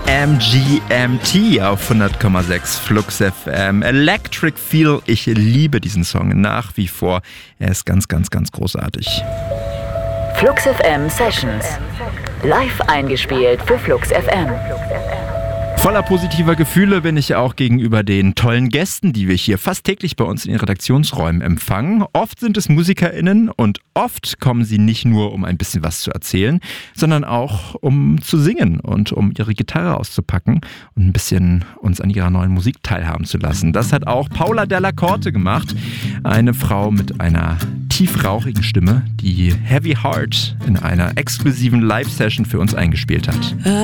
MGMT auf 100,6 Flux FM. Electric Feel, ich liebe diesen Song nach wie vor. Er ist ganz, ganz, ganz großartig. Flux FM Sessions. Live eingespielt für Flux FM. Voller positiver Gefühle bin ich auch gegenüber den tollen Gästen, die wir hier fast täglich bei uns in den Redaktionsräumen empfangen. Oft sind es MusikerInnen und oft kommen sie nicht nur, um ein bisschen was zu erzählen, sondern auch, um zu singen und um ihre Gitarre auszupacken und ein bisschen uns an ihrer neuen Musik teilhaben zu lassen. Das hat auch Paula Della Corte gemacht, eine Frau mit einer tiefrauchigen Stimme, die Heavy Heart in einer exklusiven Live-Session für uns eingespielt hat.